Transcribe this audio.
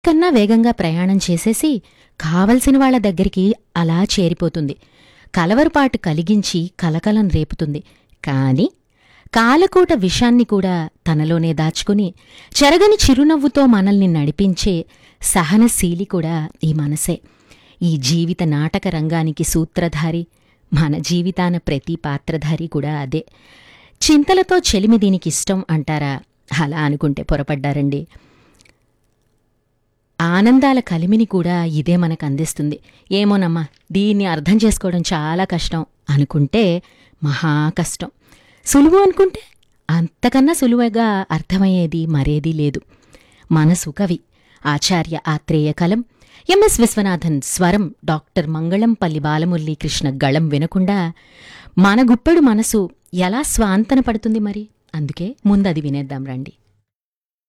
కన్నా వేగంగా ప్రయాణం చేసేసి కావలసిన వాళ్ల దగ్గరికి అలా చేరిపోతుంది. కలవరపాటు కలిగించి కలకలం రేపుతుంది. కాని కాలకూట విషాన్ని కూడా తనలోనే దాచుకుని చెరగని చిరునవ్వుతో మనల్ని నడిపించే సహనశీలి కూడా ఈ మనసే. ఈ జీవిత నాటక రంగానికి సూత్రధారి, మన జీవితాన ప్రతి పాత్రధారి కూడా అదే. చింతలతో చెలిమి దీనికిష్టం అంటారా? అలా అనుకుంటే పొరపడ్డారండి. ఆనందాల కలిమిని కూడా ఇదే మనకందిస్తుంది. ఏమోనమ్మా, దీన్ని అర్థం చేసుకోవడం చాలా కష్టం అనుకుంటే మహా కష్టం. సులువు అనుకుంటే అంతకన్నా సులువుగా అర్థమయ్యేది మరేదీ లేదు. మనసు కవి ఆచార్య ఆత్రేయ కలం, ఎంఎస్ విశ్వనాథన్ స్వరం, డాక్టర్ మంగళంపల్లి బాలమురళీకృష్ణ గళం వినకుండా మన గుప్పెడు మనసు ఎలా స్వాంతన పడుతుంది మరి? అందుకే ముందది వినేద్దాం రండి.